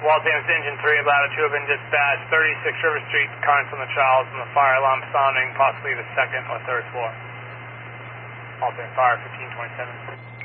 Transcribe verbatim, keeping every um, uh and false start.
Waltham to Engine three, Latitude two have been dispatched, thirty-six River Street, currents on the Charles, and the fire alarm sounding, possibly the second or third floor. Waltham Fire, fifteen twenty-seven.